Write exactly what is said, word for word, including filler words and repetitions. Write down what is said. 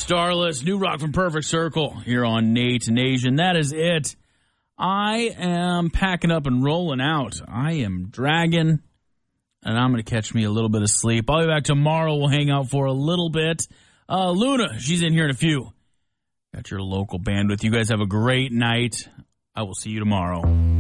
Starless, New Rock from Perfect Circle here on Nate Nation. That is it. I am packing up and rolling out. I am dragging, and I'm going to catch me a little bit of sleep. I'll be back tomorrow. We'll hang out for a little bit. Uh, Luna, she's in here in a few. Got your local band with you guys. Have a great night. I will see you tomorrow.